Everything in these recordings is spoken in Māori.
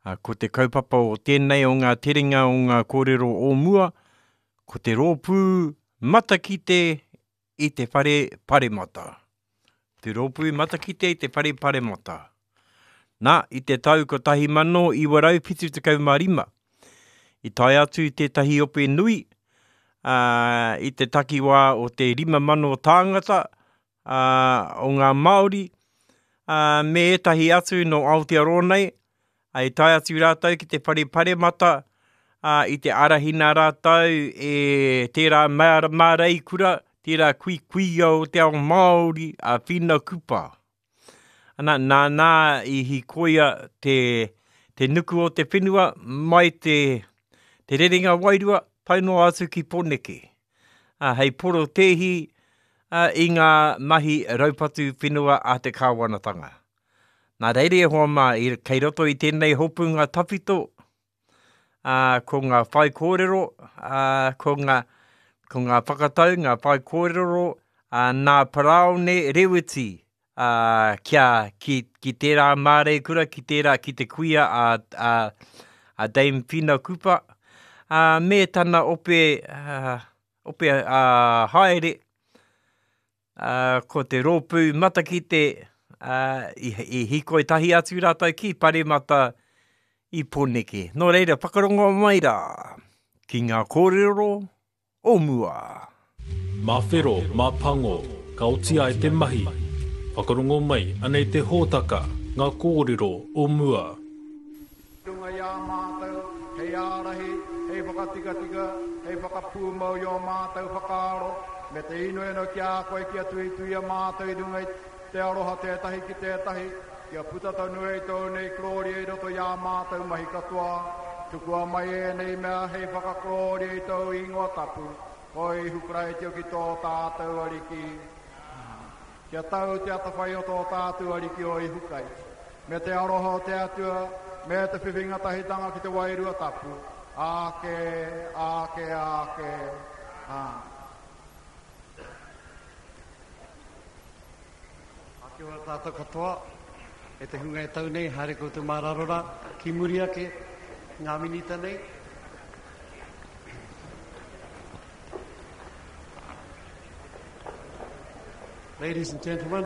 Ko te kaupapa o tēnei o ngā terenga o ngā kōrero o mua, ko te rōpū matakite i te whare mata. Te rōpū matakite i te whare mata. Nā, i te tau ko tahi mano i warau pitu te kaumarima. I tai atu tētahi ope nui, i te takiwā o te 5 mano tāngata o ngā Māori, me etahi atu no Aotearoa, ai tai atu rātau ki te whare mata, i te arahina rātau e tērā mārei kura, tērā kuia o te ao Māori a whina kupa. Nā i hikoia te nuku o te whenua mai te rerenga wairua, taino atu ki Poneke. Hei poro tehi i ngā mahi raupatu whenua a te kāwanatanga. Nā reire hoa mā, kei roto i tēnei hopunga tawhito, ko ngā whai kōrero, ko ngā whakatau, ngā whai kōrero, nā paraone rewiti, ki tērā mārei kura, ki te kuia a Dame Whina Kupa, me tana ope haere, ko te rōpū matakite, i hikoi tahi atu rātou ki pare mata i Poneke. Nō reira, whakarongo mai rā, ki ngā kōrero o mua. Mā whero, mā pango, ka otia e te mahi. Whakarongo mai, anei te hōtaka, ngā kōrero o mua. Tunga ia mātou, hei ārahi, hei whakatika, hei whakapūmau i o mātou whakaaro, me te ino eno ki a koe ki a tui a mātou i rungai, te aroha tētahi ki tētahi, kia putata nui tau nei klori e roto ia mātou mahi katoa, tukua mai e nei mea hei whakaklori e tau ingoa tapu, hoi hukurai teo ki tō tātou ariki. Kia tau te atawhai o tō tātou ariki o i hukai, me te aroha o te atua, me te whiwhinga tahitanga ki te wairua tapu, ake. Kia ora tātou katoa, e te hunga e tau nei, haere koutou mararora, ki muri ake, ngā minita nei. Ladies and gentlemen,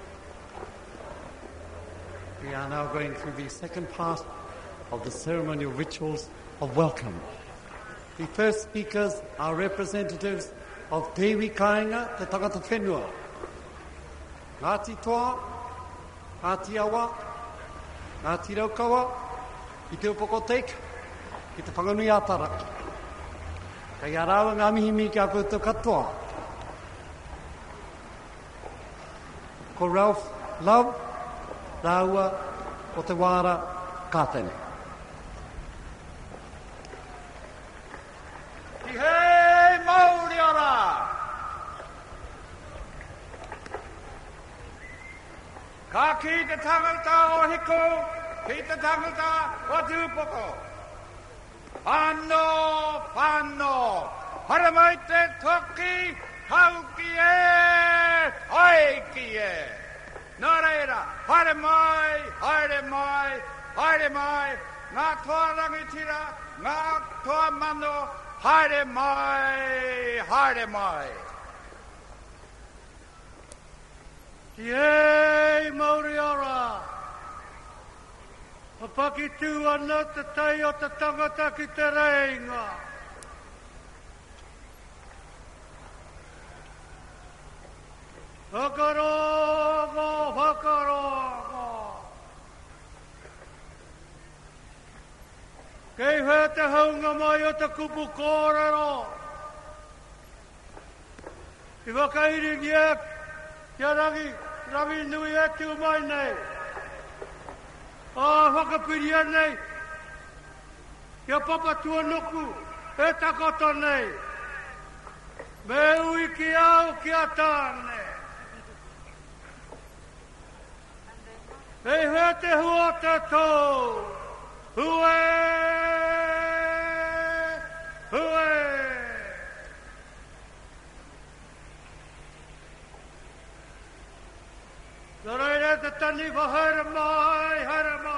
we are now going through the second part of the ceremonial rituals of welcome. The first speakers are representatives of Te Iwi Kāinga, te tangata whenua. Ngāti toa, Ngāti awa, Ngāti raukawa, i te upoko teik, ki te whanganui ātara. Kei arawa ngā mihimi ki a koutou katoa. Ko Ralph Love, rāua o te wāra kātene. Ki hei Māori ora! Ka ki te tangata o hiko, ki te tangata o tūpoko. Whano, hara mai te toki, hau ki e, ai ki e. Nō reira, haere mai, ngā toa rangitira, ngā toa mano, haere mai. Ki hei Māori ora, papaki tū ana te tei o te tangata ki te reinga. Whakarongo. Kei hea te haunga mai o te kupu kōrero. I whakairingi e, kia rangi nui e tiu mai nei. Whakapiri e nei. Kia papa tua nuku e takoto nei. Me ui ki au kia tāne. Hei hea te hua te tō. Hue! Nā reira te tani wa haere mai.